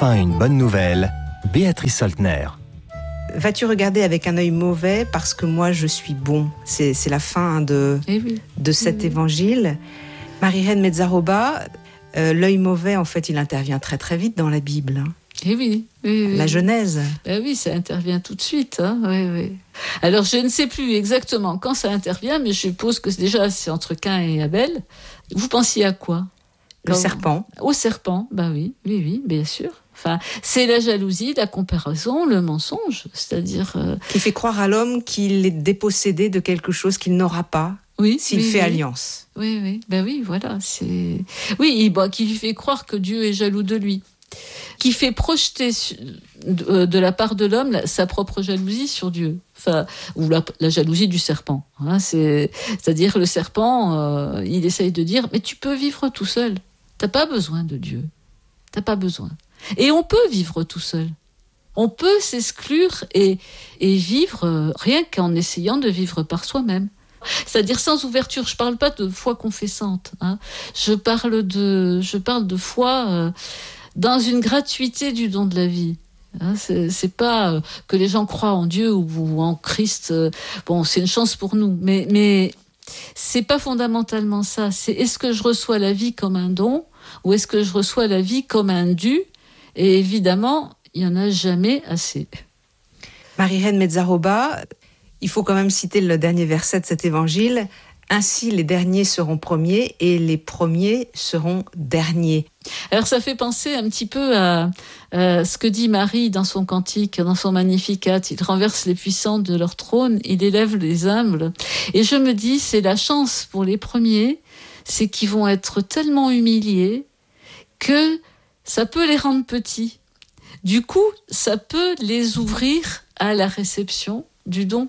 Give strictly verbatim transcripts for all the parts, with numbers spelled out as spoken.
Enfin une bonne nouvelle, Béatrice Soltner. Vas-tu regarder avec un œil mauvais parce que moi je suis bon? C'est, c'est la fin de, Eh oui. de cet Oui. évangile. Marie-Reine Mezzaroba, euh, l'œil mauvais, en fait, il intervient très très vite dans la Bible. Hein. Eh oui, oui, oui. La Genèse. Ben oui, ça intervient tout de suite. Hein. Oui, oui. Alors, je ne sais plus exactement quand ça intervient, mais je suppose que déjà, c'est entre Caïn et Abel. Vous pensiez à quoi? Le Quand... serpent. Au serpent, ben oui, oui, oui, bien sûr. Enfin, c'est la jalousie, la comparaison, le mensonge, c'est-à-dire... Euh... Qui fait croire à l'homme qu'il est dépossédé de quelque chose qu'il n'aura pas oui, s'il oui, fait oui. alliance. Oui, oui, ben oui, voilà. C'est... Oui, bon, qui lui fait croire que Dieu est jaloux de lui. Qui fait projeter de la part de l'homme sa propre jalousie sur Dieu, enfin, ou la, la jalousie du serpent. Hein, c'est, c'est-à-dire le serpent, euh, il essaye de dire, mais tu peux vivre tout seul, t'as pas besoin de Dieu, t'as pas besoin. Et on peut vivre tout seul, on peut s'exclure et, et vivre euh, rien qu'en essayant de vivre par soi-même. C'est-à-dire sans ouverture. Je parle pas de foi confessante, hein. Je parle de, je parle de foi euh, dans une gratuité du don de la vie. Hein, c'est, c'est pas euh, que les gens croient en Dieu ou, ou en Christ. Euh, bon, c'est une chance pour nous, mais mais c'est pas fondamentalement ça. C'est est-ce que je reçois la vie comme un don ou est-ce que je reçois la vie comme un dû? Et évidemment, il y en a jamais assez. Marie-Reine Mezzaroba, il faut quand même citer le dernier verset de cet évangile. Ainsi, les derniers seront premiers et les premiers seront derniers. Alors, ça fait penser un petit peu à, à ce que dit Marie dans son cantique, dans son Magnificat. Il renverse les puissants de leur trône, il élève les humbles. Et je me dis, c'est la chance pour les premiers, c'est qu'ils vont être tellement humiliés que ça peut les rendre petits. Du coup, ça peut les ouvrir à la réception du don.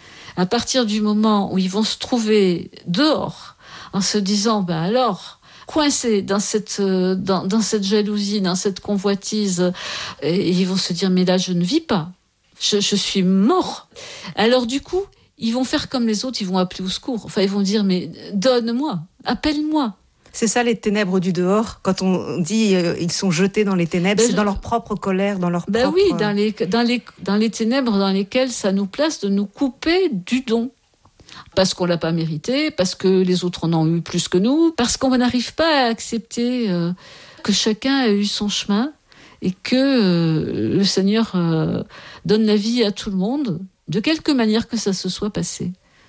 À partir du moment où ils vont se trouver dehors, en se disant, ben alors, coincés dans cette, dans, dans cette jalousie, dans cette convoitise, et ils vont se dire, mais là, je ne vis pas, je, je suis mort. Alors du coup, ils vont faire comme les autres, ils vont appeler au secours. Enfin, ils vont dire, mais donne-moi, appelle-moi. C'est ça les ténèbres du dehors. Quand on dit euh, ils sont jetés dans les ténèbres, ben c'est je... dans leur propre colère, dans leur ben propre... oui, dans les, dans, les, dans les ténèbres dans lesquelles ça nous place de nous couper du don. Parce qu'on ne l'a pas mérité, parce que les autres en ont eu plus que nous, parce qu'on n'arrive pas à accepter euh, que chacun a eu son chemin et que euh, le Seigneur euh, donne la vie à tout le monde, de quelque manière que ça se soit passé.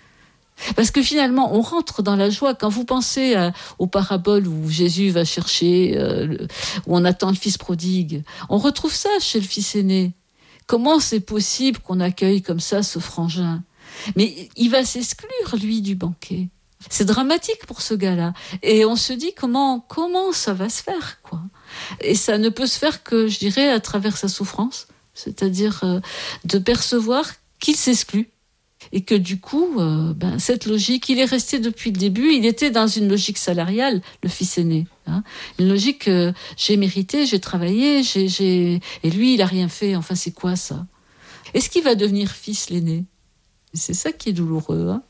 Parce que finalement, on rentre dans la joie. Quand vous pensez à, aux paraboles où Jésus va chercher, euh, le, où on attend le fils prodigue, on retrouve ça chez le fils aîné. Comment c'est possible qu'on accueille comme ça ce frangin? Mais il va s'exclure, lui, du banquet. C'est dramatique pour ce gars-là. Et on se dit comment, comment ça va se faire, quoi. Et ça ne peut se faire que, je dirais, à travers sa souffrance. C'est-à-dire euh, de percevoir qu'il s'exclut. Et que du coup, euh, ben, cette logique, il est resté depuis le début, il était dans une logique salariale, le fils aîné. Hein, une logique, euh, j'ai mérité, j'ai travaillé, j'ai, j'ai... et lui, il n'a rien fait. Enfin, c'est quoi ça? Est-ce qu'il va devenir fils l'aîné? C'est ça qui est douloureux. Hein.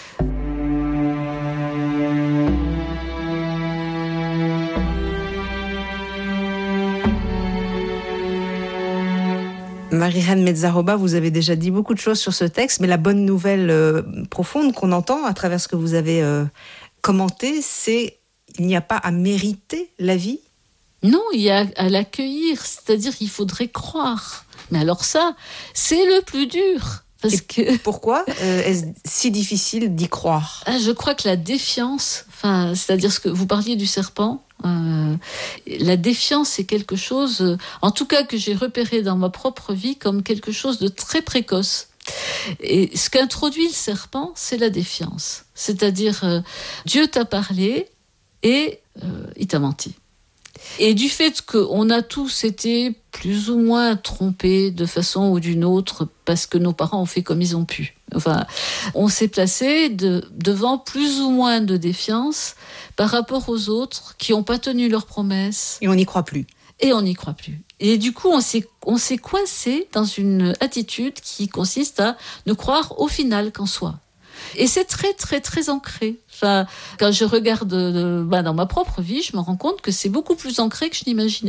Marie-Reine Mezzaroba, vous avez déjà dit beaucoup de choses sur ce texte, mais la bonne nouvelle euh, profonde qu'on entend à travers ce que vous avez euh, commenté, c'est qu'il n'y a pas à mériter la vie. Non, il y a à l'accueillir, c'est-à-dire qu'il faudrait croire. Mais alors ça, c'est le plus dur. Parce que... Pourquoi euh, est-ce si difficile d'y croire? Ah, je crois que la défiance, enfin, c'est-à-dire ce que vous parliez du serpent, euh, la défiance c'est quelque chose, euh, en tout cas que j'ai repéré dans ma propre vie comme quelque chose de très précoce. Et ce qu'introduit le serpent, c'est la défiance. C'est-à-dire, euh, Dieu t'a parlé et euh, il t'a menti. Et du fait qu'on a tous été plus ou moins trompés de façon ou d'une autre parce que nos parents ont fait comme ils ont pu. Enfin, on s'est placé de, devant plus ou moins de défiance par rapport aux autres qui n'ont pas tenu leurs promesses. Et on n'y croit plus. Et on n'y croit plus. Et du coup, on s'est, on s'est coincé dans une attitude qui consiste à ne croire au final qu'en soi. Et c'est très, très, très ancré. Enfin, quand je regarde euh, bah, dans ma propre vie, je me rends compte que c'est beaucoup plus ancré que je n'imaginais.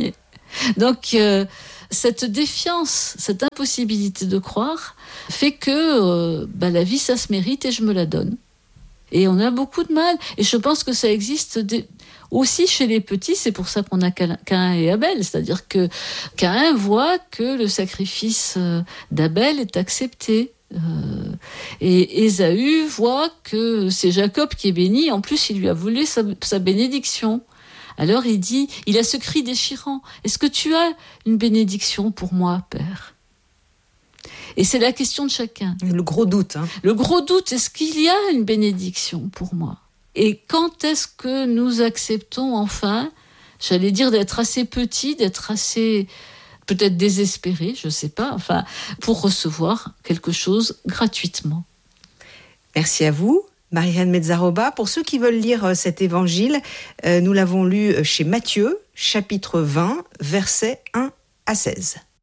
Donc, euh, cette défiance, cette impossibilité de croire, fait que euh, bah, la vie, ça se mérite et je me la donne. Et on a beaucoup de mal. Et je pense que ça existe des... aussi chez les petits. C'est pour ça qu'on a Caïn et Abel. C'est-à-dire que Caïn voit que le sacrifice d'Abel est accepté. Euh, et Ésaü voit que c'est Jacob qui est béni. En plus, il lui a volé sa, sa bénédiction. Alors il dit, il a ce cri déchirant. Est-ce que tu as une bénédiction pour moi, Père ? Et c'est la question de chacun. Le gros doute. Hein. Le gros doute, est-ce qu'il y a une bénédiction pour moi ? Et quand est-ce que nous acceptons enfin, j'allais dire, d'être assez petits, d'être assez, peut-être désespérés, je ne sais pas, enfin, pour recevoir quelque chose gratuitement. Merci à vous, Marie-Reine Mezzaroba. Pour ceux qui veulent lire cet évangile, euh, nous l'avons lu chez Matthieu, chapitre vingt, versets un à seize.